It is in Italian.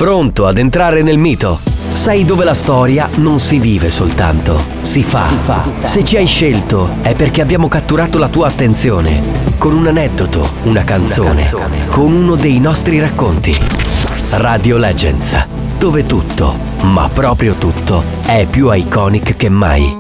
Pronto ad entrare nel mito? Sai dove la storia non si vive soltanto, si fa. Se ci hai scelto è perché abbiamo catturato la tua attenzione con un aneddoto, una canzone, con uno dei nostri racconti. Radio Legends, dove tutto, ma proprio tutto, è più iconic che mai.